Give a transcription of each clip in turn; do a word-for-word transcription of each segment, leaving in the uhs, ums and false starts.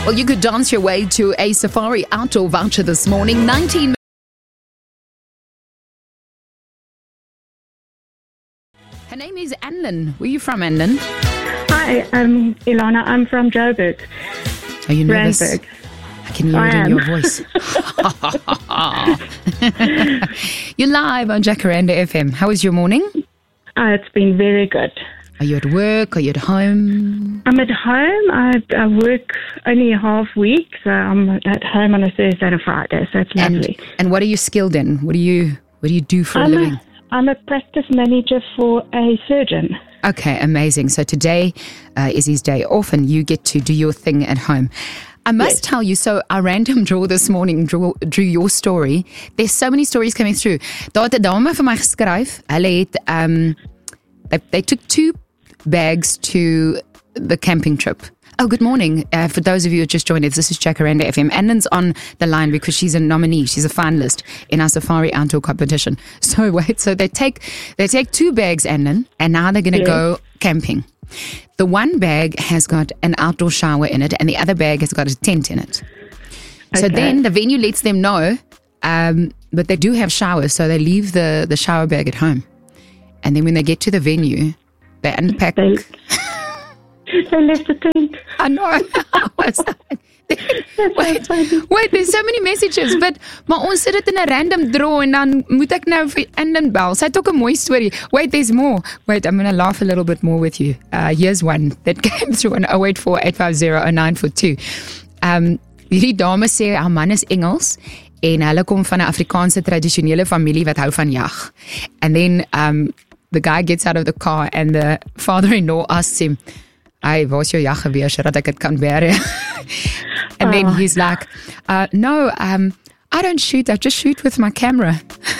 Well, you could dance your way to a Safari outdoor voucher this morning. nineteen Her name is Anlyn. Where are you from, Anlyn? Hi, I'm Ilana. I'm from Joburg. Are you nervous? Randburg. I can hear I it in am. your voice. You're live on Jacaranda F M. How was your morning? Uh, it's been very good. Are you at work? Are you at home? I'm at home. I, I work only a half week, so I'm at home on a Thursday and a Friday, so it's lovely. And, and what are you skilled in? What do you What do you do for a I'm living? a, I'm a practice manager for a surgeon. Okay, amazing. So today uh, is his day off and you get to do your thing at home. I must Yes. tell you, so our random draw this morning drew, drew your story. There's so many stories coming through. Daar het 'n dame vir my geskryf. Hulle het, um, they, they took two bags to the camping trip. Oh, good morning. Uh, for those of you who just joined us, this is Jacaranda F M. Anlyn's on the line because she's a nominee. She's a finalist in our Safari outdoor competition. So wait, so they take they take two bags, Anlyn, and now they're going to Yes. go camping. The one bag has got an outdoor shower in it and the other bag has got a tent in it. So Okay. then the venue lets them know, um, but they do have showers, so they leave the, the shower bag at home. And then when they get to the venue, they unpack. They, they left the tent. I know. I was like, wait, so funny. wait, there's so many messages, but maar ons sit dit in 'n random draw en dan moet ek nou vir Anlyn bel. Sy het ook 'n mooi storie. Wait, there's more. Wait, I'm going to laugh a little bit more with you. Uh, here's one that came through on oh eight four, eight five zero, oh nine four two. Um, hierdie dame sê haar man is Engels en hulle kom van 'n Afrikaanse tradisionele familie wat hou van jag. And then um, the guy gets out of the car and the father-in-law asks him, "Hey, waar's jou jaggeweer sodat ek dit kan bære?" And then Oh. he's like, uh, no, um, I don't shoot, I just shoot with my camera.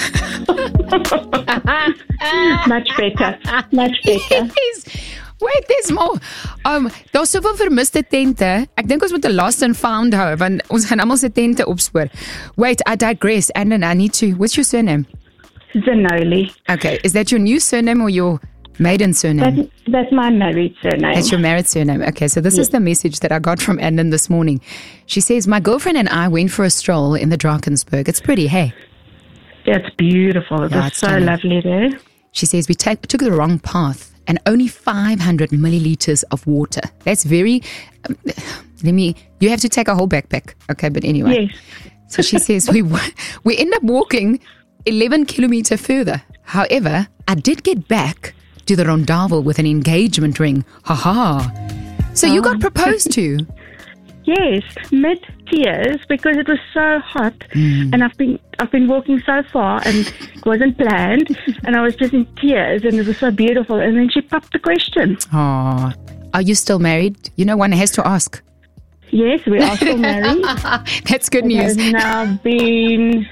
Much better. Much better. Yes. Wait, there's more. Um, daar's soveel vermiste tente. Ek dink ons moet 'n lost and found hou, want ons gaan almal se tente opspoor. Wait, I digress. And then I need to, what's your surname? Zanoli. Okay, is that your new surname or your maiden surname? That, that's my married surname. That's your married surname. Okay, so this is the message that I got from Anlyn this morning. She says, my girlfriend and I went for a stroll in the Drakensberg. It's pretty, hey? That's beautiful. It Yeah, was it's so stunning. lovely there. She says, we take, took the wrong path and only five hundred milliliters of water. That's very, um, let me, you have to take a whole backpack. Okay, but anyway. Yes. So she says, we wa- we end up walking eleven kilometer further. However, I did get back to the Rondavel with an engagement ring. Ha ha. So you got proposed to. Yes, mid tears because it was so hot, and I've been I've been walking so far, and it wasn't planned, and I was just in tears, and it was so beautiful. And then she popped the question. Oh, are you still married? You know, one has to ask. Yes, we are still married. That's good It has news. now been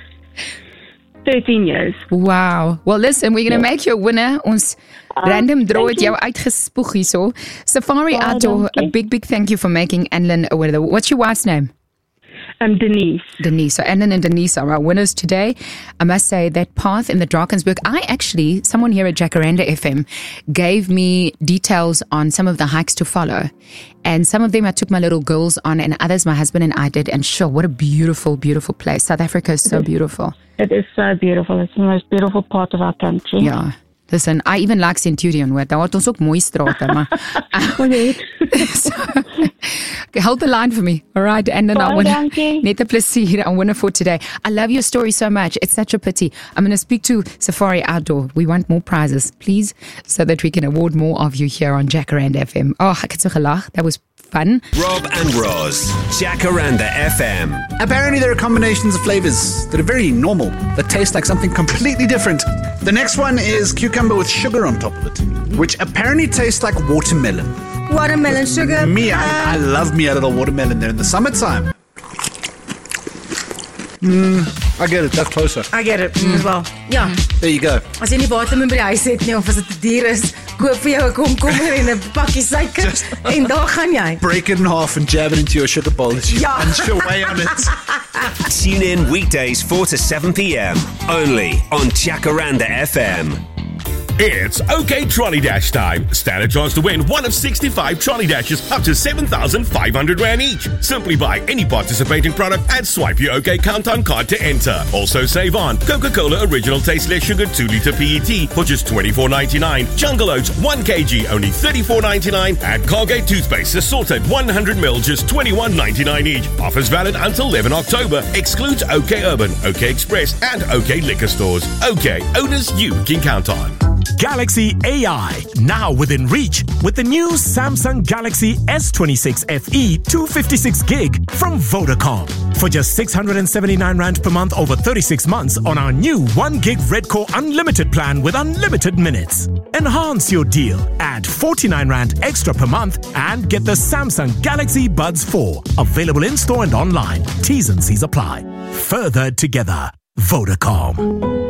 thirteen years. Wow. Well, listen, we're going to make you a winner. Ons random draw thank het jou uitgespoeg hierso. Safari Oh, Outdoor, a dankie. big, big thank you for making Anlyn a winner. What's your wife's name? Um, Denise. Denise. So Anlyn and Denise are our winners today. I must say that path in the Drakensberg, I actually, someone here at Jacaranda F M gave me details on some of the hikes to follow. And some of them I took my little girls on and others my husband and I did. And sure, what a beautiful, beautiful place. South Africa is so beautiful. It is so beautiful. It's the most beautiful part of our country. Ja. Listen, I even like Centurion, hoor. Daar het ons ook mooi strate, maar Oh, yes. so, hold the line for me. All right, and then I Baie want dankie. net 'n plesier. I winner for today. I love your story so much. It's such a pity. I'm going to speak to Safari Outdoor. We want more prizes, please, so that we can award more of you here on Jacaranda F M. Oh, ek het so gelag. That was fun. Rob and Roz, Jacaranda F M. Apparently, there are combinations of flavors that are very normal, that taste like something completely different. The next one is cucumber with sugar on top of it, which apparently tastes like watermelon. Watermelon sugar. Me, I, I love me a little watermelon there in the summertime. Mm, I get it, that's closer. I get it as well. Ja, There you go. as jy nie watermelon by die huis het nie of as dit te duur is, koop vir jou 'n komkommer en 'n pakkie suiker en daar gaan jy. Break it in half and jab it into your sugar bowl as you Yeah. punch your way on it. Tune in weekdays four to seven p.m. only on Jacaranda F M. It's OK Trolley Dash time. Stand a chance to win one of sixty-five trolley dashes up to seven thousand five hundred rand each. Simply buy any participating product and swipe your OK Countdown card to enter. Also save on Coca-Cola Original Tasteless Sugar two litre P E T for just twenty-four ninety-nine. Jungle Oats one kilogram only thirty-four ninety-nine. And Colgate toothpaste assorted one hundred milliliters just twenty-one ninety-nine each. Offers valid until eleventh October. Excludes OK Urban, OK Express and OK Liquor Stores. OK, owners you can count on. Galaxy A I, now within reach with the new Samsung Galaxy S twenty-six F E two fifty-six gig from Vodacom. For just six hundred seventy-nine rand per month over thirty-six months on our new one gig Red Core Unlimited plan with unlimited minutes. Enhance your deal. Add forty-nine rand extra per month and get the Samsung Galaxy Buds four. Available in store and online. T's and C's apply. Further together. Vodacom.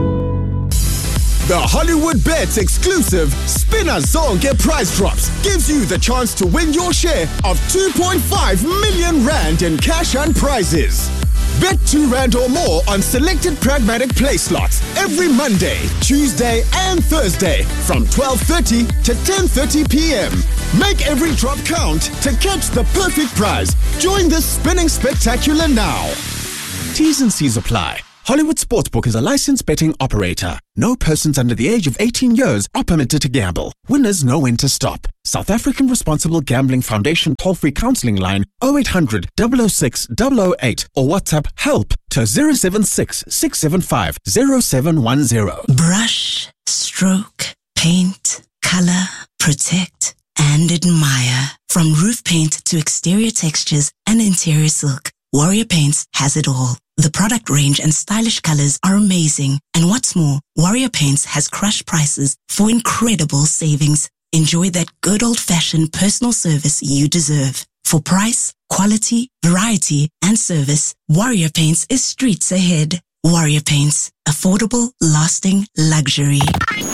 The Hollywood Bets exclusive Spinner Zonke prize drops gives you the chance to win your share of two point five million rand in cash and prizes. Bet two rand or more on selected pragmatic play slots every Monday, Tuesday and Thursday from twelve thirty to ten thirty p.m. Make every drop count to catch the perfect prize. Join the spinning spectacular now. T's and C's apply. Hollywood Sportsbook is a licensed betting operator. No persons under the age of eighteen years are permitted to gamble. Winners know when to stop. South African Responsible Gambling Foundation toll-free counseling line oh eight hundred, double oh six, double oh eight or WhatsApp help to zero seven six, six seven five, zero seven one zero. Brush, stroke, paint, color, protect, and admire. From roof paint to exterior textures and interior silk, Warrior Paints has it all. The product range and stylish colors are amazing. And what's more, Warrior Paints has crushed prices for incredible savings. Enjoy that good old-fashioned personal service you deserve. For price, quality, variety, and service, Warrior Paints is streets ahead. Warrior Paints. Affordable, lasting luxury.